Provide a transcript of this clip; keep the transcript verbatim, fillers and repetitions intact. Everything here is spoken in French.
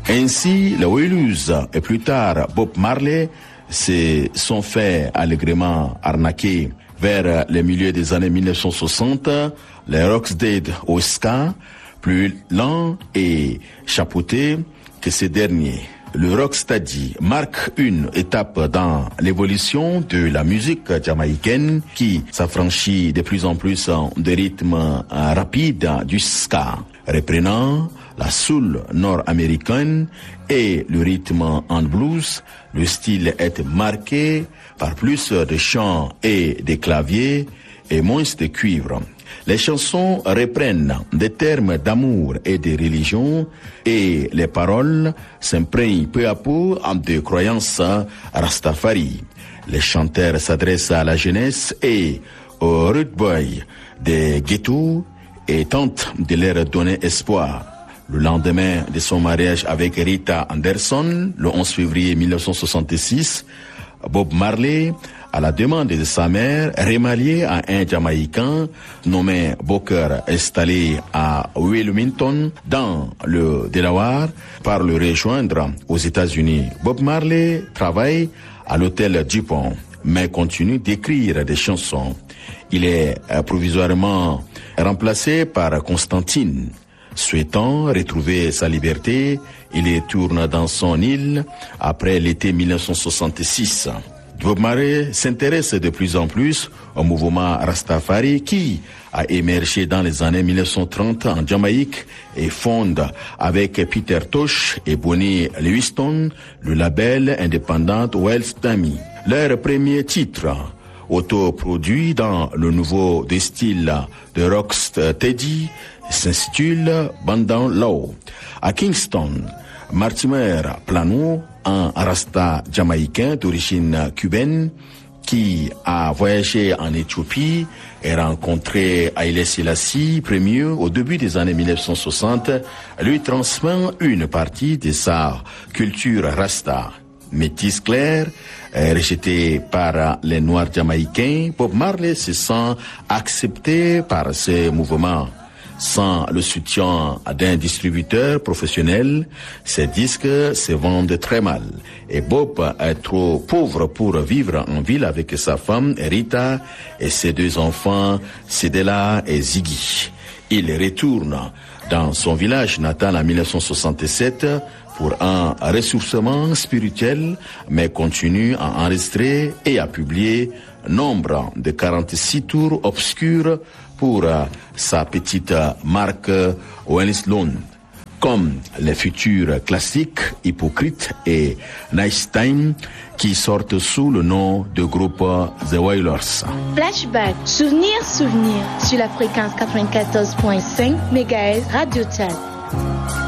Ainsi, les Wailers et plus tard Bob Marley se sont fait allègrement arnaquer. Vers le milieu des années mille neuf cent soixante, les Rocksteady au ska, plus lents et chapeautés que ces derniers. Le rocksteady marque une étape dans l'évolution de la musique jamaïcaine qui s'affranchit de plus en plus des rythmes rapides du ska, reprenant la soul nord-américaine et le rythme en blues. Le style est marqué par plus de chants et de claviers et moins de cuivre. Les chansons reprennent des termes d'amour et de religion et les paroles s'imprègnent peu à peu en des croyances rastafari. Les chanteurs s'adressent à la jeunesse et aux rude boys des ghettos et tentent de leur donner espoir. Le lendemain de son mariage avec Rita Anderson, le onze février mille neuf cent soixante-six, Bob Marley, à la demande de sa mère, remarié à un Jamaïcain nommé Booker, installé à Wilmington, dans le Delaware, par le rejoindre aux États-Unis. Bob Marley travaille à l'hôtel Dupont, mais continue d'écrire des chansons. Il est provisoirement remplacé par Constantine. Souhaitant retrouver sa liberté, il retourne dans son île après l'été mille neuf cent soixante-six. Bob Marley s'intéresse de plus en plus au mouvement Rastafari qui a émergé dans les années mille neuf cent trente en Jamaïque et fonde avec Peter Tosh et Bonnie Lewiston le label indépendant Wells Dami. Leur premier titre, autoproduit dans le nouveau de style de rocksteady, s'intitule Bandon Low. À Kingston, Mortimer Plano, un rasta jamaïcain d'origine cubaine qui a voyagé en Éthiopie et rencontré Haïlé Sélassie Ier au début des années mille neuf cent soixante, lui transmet une partie de sa culture rasta. Métis clair, rejeté par les Noirs jamaïcains, Bob Marley se sent accepté par ce mouvement. Sans le soutien d'un distributeur professionnel, ces disques se vendent très mal. Et Bob est trop pauvre pour vivre en ville avec sa femme Rita et ses deux enfants, Cedella et Ziggy. Il retourne dans son village natal en mille neuf cent soixante-sept pour un ressourcement spirituel, mais continue à enregistrer et à publier nombre de quarante-six tours obscurs pour sa petite marque Welleslund, comme les futurs classiques Hypocrite et Nice Time qui sortent sous le nom de groupe The Wailers. Flashback, souvenir, souvenir sur la fréquence quatre-vingt-quatorze virgule cinq mégahertz Radio Tchad.